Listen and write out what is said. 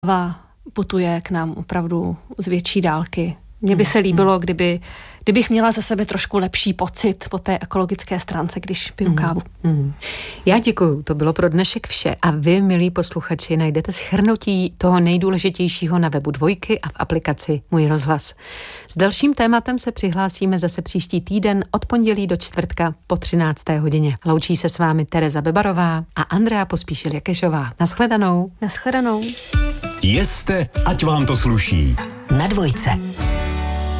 putuje k nám opravdu z větší dálky. Mně by se líbilo, kdybych měla za sebe trošku lepší pocit po té ekologické stránce, když piju kávu. Já děkuju, to bylo pro dnešek vše a vy, milí posluchači, najdete shrnutí toho nejdůležitějšího na webu Dvojky a v aplikaci Můj rozhlas. S dalším tématem se přihlásíme zase příští týden od pondělí do čtvrtka po 13. hodině. Loučí se s vámi Tereza Bebarová a Andrea Pospíšil-Jakešová. Nashledanou. Nashledanou. Jeste, ať vám to sluší. Na Dvojce.